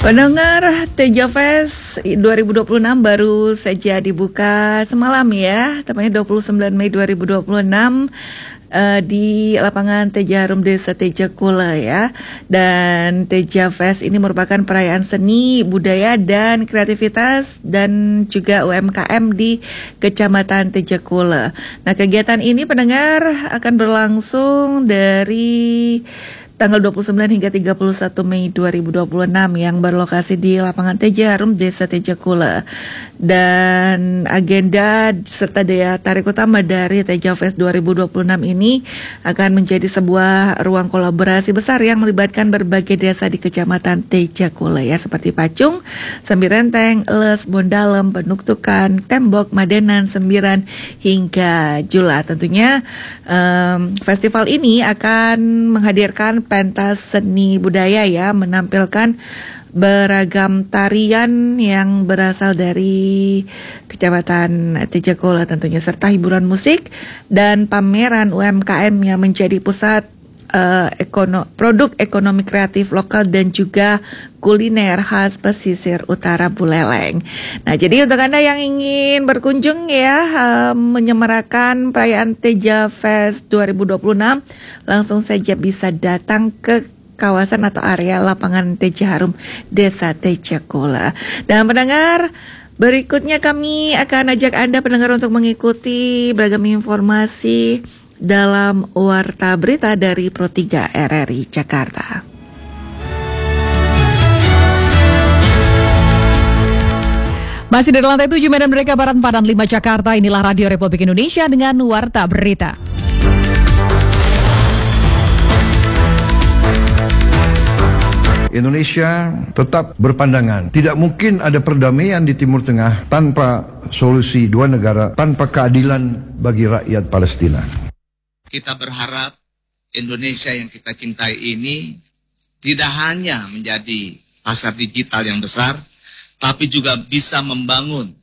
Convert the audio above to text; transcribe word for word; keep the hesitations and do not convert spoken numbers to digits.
Pendengar, Teja Fest dua ribu dua puluh enam baru saja dibuka semalam ya, tepatnya dua puluh sembilan Mei dua ribu dua puluh enam uh, di lapangan Teja Harum Desa Teja Kula ya. Dan Teja Fest ini merupakan perayaan seni, budaya dan kreativitas dan juga U M K M di Kecamatan Teja Kula. Nah, kegiatan ini pendengar akan berlangsung dari tanggal dua puluh sembilan hingga tiga puluh satu Mei dua ribu dua puluh enam yang berlokasi di lapangan Teja Harum Desa Teja Kula. Dan agenda serta daya tarik utama dari Teja Fest dua ribu dua puluh enam ini akan menjadi sebuah ruang kolaborasi besar yang melibatkan berbagai desa di Kecamatan Teja Kula ya, seperti Pacung, Sembirenteng, Les, Bondalem, Penuktukan, Tembok, Madenan, Sembiran hingga Jula. Tentunya um, festival ini akan menghadirkan pentas seni budaya ya, menampilkan beragam tarian yang berasal dari Kecamatan Teja Kula tentunya, serta hiburan musik dan pameran U M K M yang menjadi pusat uh, ekono, produk ekonomi kreatif lokal dan juga kuliner khas pesisir utara Buleleng. Nah, jadi untuk Anda yang ingin berkunjung ya, uh, menyemarakan perayaan Teja Fest dua ribu dua puluh enam, langsung saja bisa datang ke kawasan atau area lapangan Teja Harum Desa Teja Kula. Dan pendengar, berikutnya kami akan ajak Anda pendengar untuk mengikuti beragam informasi dalam Warta Berita dari Pro tiga R R I Jakarta. Masih dari lantai tujuh Medan Merdeka Barat empat dan lima Jakarta, inilah Radio Republik Indonesia dengan Warta Berita. Indonesia tetap berpandangan tidak mungkin ada perdamaian di Timur Tengah tanpa solusi dua negara, tanpa keadilan bagi rakyat Palestina. Kita berharap Indonesia yang kita cintai ini tidak hanya menjadi pasar digital yang besar, tapi juga bisa membangun